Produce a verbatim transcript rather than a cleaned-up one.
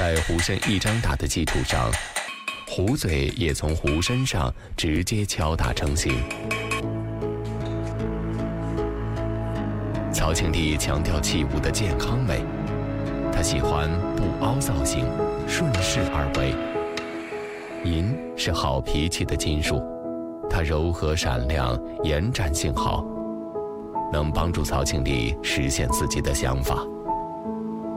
在壶身一张打的基础上，壶嘴也从壶身上直接敲打成型。曹庆帝强调器物的健康美，他喜欢不凹造型，顺势而为。银是好脾气的金属，它柔和闪亮，延展性好，能帮助曹庆帝实现自己的想法。